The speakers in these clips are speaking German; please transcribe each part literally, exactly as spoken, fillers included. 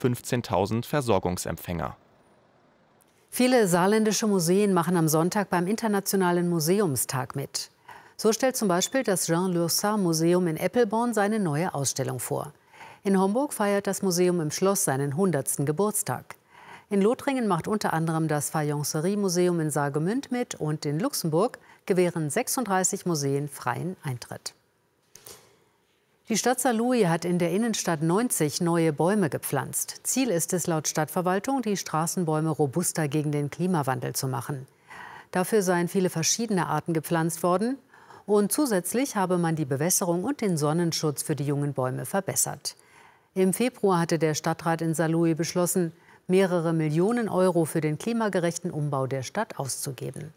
fünfzehntausend Versorgungsempfänger. Viele saarländische Museen machen am Sonntag beim Internationalen Museumstag mit. So stellt zum Beispiel das Jean-Lursard-Museum in Eppelborn seine neue Ausstellung vor. In Homburg feiert das Museum im Schloss seinen hundertsten Geburtstag. In Lothringen macht unter anderem das Fayencerie-Museum in Saargemünd mit und in Luxemburg gewähren sechsunddreißig Museen freien Eintritt. Die Stadt Saarlouis hat in der Innenstadt neunzig neue Bäume gepflanzt. Ziel ist es laut Stadtverwaltung, die Straßenbäume robuster gegen den Klimawandel zu machen. Dafür seien viele verschiedene Arten gepflanzt worden. Und zusätzlich habe man die Bewässerung und den Sonnenschutz für die jungen Bäume verbessert. Im Februar hatte der Stadtrat in Saarlouis beschlossen, mehrere Millionen Euro für den klimagerechten Umbau der Stadt auszugeben.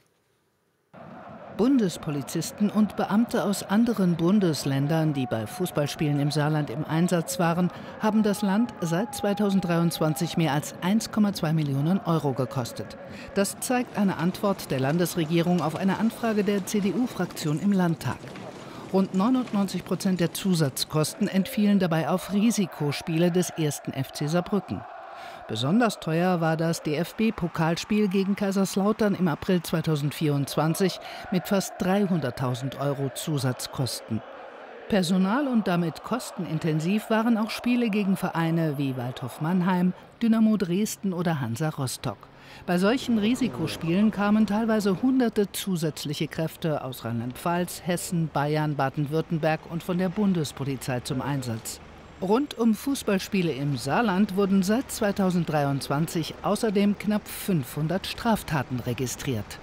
Bundespolizisten und Beamte aus anderen Bundesländern, die bei Fußballspielen im Saarland im Einsatz waren, haben das Land seit zweitausenddreiundzwanzig mehr als eins Komma zwei Millionen Euro gekostet. Das zeigt eine Antwort der Landesregierung auf eine Anfrage der C D U-Fraktion im Landtag. Rund neunundneunzig Prozent der Zusatzkosten entfielen dabei auf Risikospiele des ersten F C Saarbrücken. Besonders teuer war das D F B-Pokalspiel gegen Kaiserslautern im April zweitausendvierundzwanzig mit fast dreihunderttausend Euro Zusatzkosten. Personal- und damit kostenintensiv waren auch Spiele gegen Vereine wie Waldhof Mannheim, Dynamo Dresden oder Hansa Rostock. Bei solchen Risikospielen kamen teilweise hunderte zusätzliche Kräfte aus Rheinland-Pfalz, Hessen, Bayern, Baden-Württemberg und von der Bundespolizei zum Einsatz. Rund um Fußballspiele im Saarland wurden seit zweitausenddreiundzwanzig außerdem knapp fünfhundert Straftaten registriert.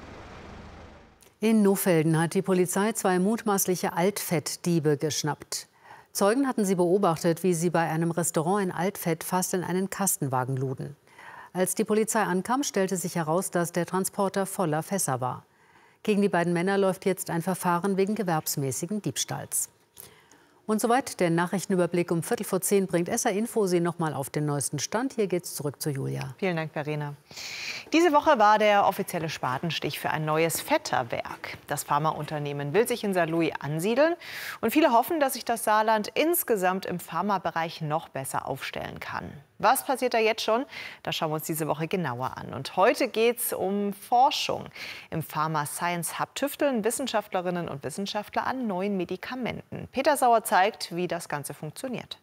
In Nohfelden hat die Polizei zwei mutmaßliche Altfettdiebe geschnappt. Zeugen hatten sie beobachtet, wie sie bei einem Restaurant in Altfett fast in einen Kastenwagen luden. Als die Polizei ankam, stellte sich heraus, dass der Transporter voller Fässer war. Gegen die beiden Männer läuft jetzt ein Verfahren wegen gewerbsmäßigen Diebstahls. Und soweit der Nachrichtenüberblick. Um Viertel vor zehn bringt S R Info Sie noch mal auf den neuesten Stand. Hier geht's zurück zu Julia. Vielen Dank, Verena. Diese Woche war der offizielle Spatenstich für ein neues Fetterwerk. Das Pharmaunternehmen will sich in Saarlouis ansiedeln. Und viele hoffen, dass sich das Saarland insgesamt im Pharmabereich noch besser aufstellen kann. Was passiert da jetzt schon? Das schauen wir uns diese Woche genauer an. Und heute geht es um Forschung. Im Pharma Science Hub tüfteln Wissenschaftlerinnen und Wissenschaftler an neuen Medikamenten. Peter Sauer zeigt, wie das Ganze funktioniert.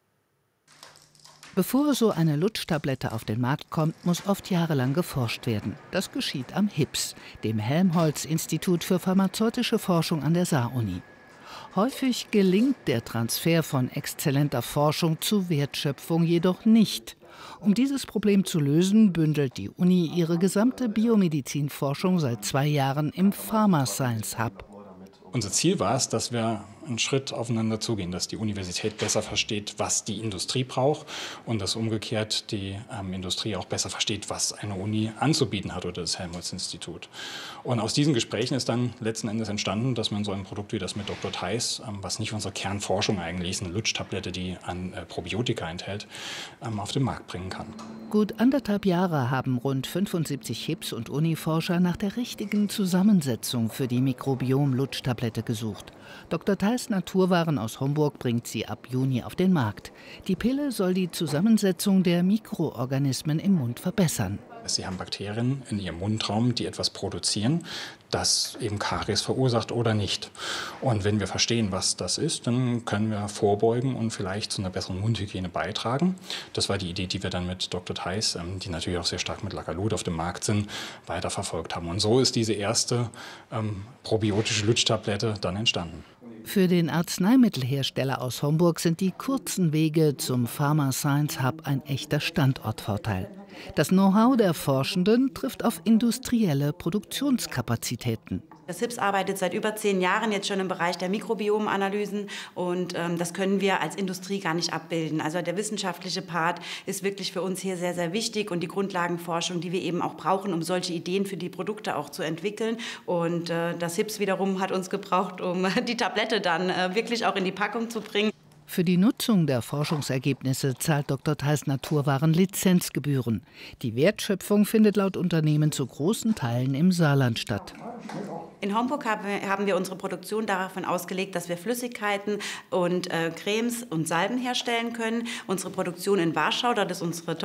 Bevor so eine Lutschtablette auf den Markt kommt, muss oft jahrelang geforscht werden. Das geschieht am H I P S, dem Helmholtz-Institut für pharmazeutische Forschung an der Saar-Uni. Häufig gelingt der Transfer von exzellenter Forschung zu Wertschöpfung jedoch nicht. Um dieses Problem zu lösen, bündelt die Uni ihre gesamte Biomedizinforschung seit zwei Jahren im Pharma Science Hub. Unser Ziel war es, dass wir einen Schritt aufeinander zugehen, dass die Universität besser versteht, was die Industrie braucht und dass umgekehrt die ähm, Industrie auch besser versteht, was eine Uni anzubieten hat oder das Helmholtz-Institut. Und aus diesen Gesprächen ist dann letzten Endes entstanden, dass man so ein Produkt wie das mit Doktor Theis, ähm, was nicht unsere Kernforschung eigentlich ist, eine Lutschtablette, die an äh, Probiotika enthält, ähm, auf den Markt bringen kann. Gut anderthalb Jahre haben rund fünfundsiebzig H I P S- und Uniforscher nach der richtigen Zusammensetzung für die Mikrobiom-Lutschtablette gesucht. Doktor Theis Naturwaren aus Homburg bringt sie ab Juni auf den Markt. Die Pille soll die Zusammensetzung der Mikroorganismen im Mund verbessern. Sie haben Bakterien in ihrem Mundraum, die etwas produzieren, das eben Karies verursacht oder nicht. Und wenn wir verstehen, was das ist, dann können wir vorbeugen und vielleicht zu einer besseren Mundhygiene beitragen. Das war die Idee, die wir dann mit Doktor Theis, die natürlich auch sehr stark mit Lacalud auf dem Markt sind, weiterverfolgt haben. Und so ist diese erste ähm, probiotische Lutschtablette dann entstanden. Für den Arzneimittelhersteller aus Homburg sind die kurzen Wege zum Pharma Science Hub ein echter Standortvorteil. Das Know-how der Forschenden trifft auf industrielle Produktionskapazitäten. Das H I P S arbeitet seit über zehn Jahren jetzt schon im Bereich der Mikrobiomanalysen und ähm, das können wir als Industrie gar nicht abbilden. Also der wissenschaftliche Part ist wirklich für uns hier sehr, sehr wichtig und die Grundlagenforschung, die wir eben auch brauchen, um solche Ideen für die Produkte auch zu entwickeln. Und äh, das H I P S wiederum hat uns gebraucht, um die Tablette dann äh, wirklich auch in die Packung zu bringen. Für die Nutzung der Forschungsergebnisse zahlt Doktor Theis Naturwaren Lizenzgebühren. Die Wertschöpfung findet laut Unternehmen zu großen Teilen im Saarland statt. In Homburg haben wir unsere Produktion davon ausgelegt, dass wir Flüssigkeiten und äh, Cremes und Salben herstellen können. Unsere Produktion in Warschau, dort ist unsere